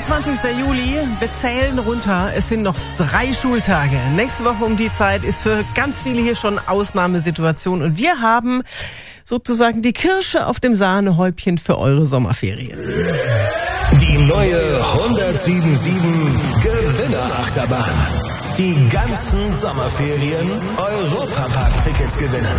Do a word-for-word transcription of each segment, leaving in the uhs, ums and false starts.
einundzwanzigster Juli, wir zählen runter, es sind noch drei Schultage. Nächste Woche um die Zeit ist für ganz viele hier schon Ausnahmesituation und wir haben sozusagen die Kirsche auf dem Sahnehäubchen für eure Sommerferien. Die neue hundertsieben sieben Gewinnerachterbahn. Die ganzen Sommerferien Europapark-Tickets gewinnen.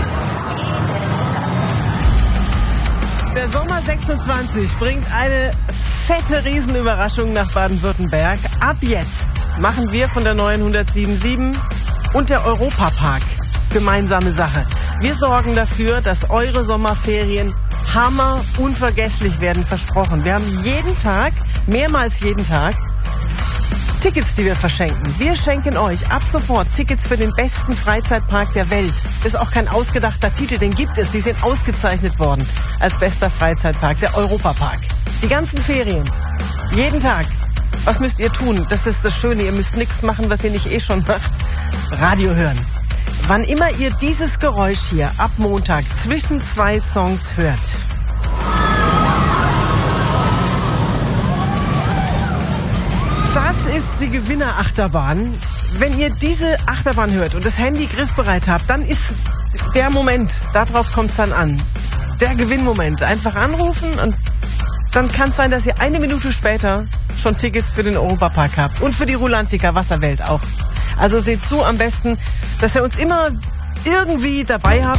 Der Sommer sechsundzwanzig bringt eine fette Riesenüberraschung nach Baden-Württemberg. Ab jetzt machen wir von der neuen hundertsieben sieben und der Europapark gemeinsame Sache. Wir sorgen dafür, dass eure Sommerferien hammer unvergesslich werden, versprochen. Wir haben jeden Tag, mehrmals jeden Tag, Tickets, die wir verschenken. Wir schenken euch ab sofort Tickets für den besten Freizeitpark der Welt. Das ist auch kein ausgedachter Titel, den gibt es. Sie sind ausgezeichnet worden als bester Freizeitpark, der Europapark. Die ganzen Ferien, jeden Tag. Was müsst ihr tun? Das ist das Schöne, ihr müsst nichts machen, was ihr nicht eh schon macht. Radio hören. Wann immer ihr dieses Geräusch hier ab Montag zwischen zwei Songs hört, das ist die Gewinnerachterbahn. Wenn ihr diese Achterbahn hört und das Handy griffbereit habt, dann ist der Moment, darauf kommt es dann an. Der Gewinnmoment. Einfach anrufen und dann kann es sein, dass ihr eine Minute später schon Tickets für den Europapark habt. Und für die Rulantica Wasserwelt auch. Also seht zu am besten, dass ihr uns immer irgendwie dabei habt.